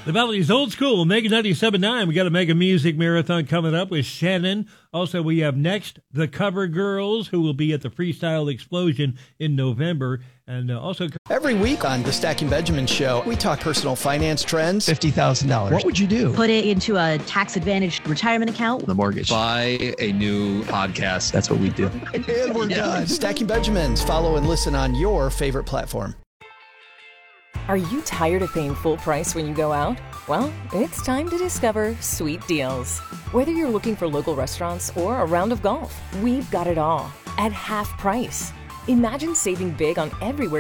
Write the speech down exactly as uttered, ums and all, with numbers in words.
The Valley's Old School, Mega ninety-seven point nine. We got a Mega Music Marathon coming up with Shannon. Also, we have next the Cover Girls, who will be at the Freestyle Explosion in November. And uh, also... Every week on the Stacking Benjamin Show, we talk personal finance trends. fifty thousand dollars. What would you do? Put it into a tax-advantaged retirement account. The mortgage. Buy a new podcast. That's what we do. And we're done. Stacking Benjamins. Follow and listen on your favorite platform. Are you tired of paying full price when you go out? Well, it's time to discover Sweet Deals. Whether you're looking for local restaurants or a round of golf, we've got it all at half price. Imagine saving big on everywhere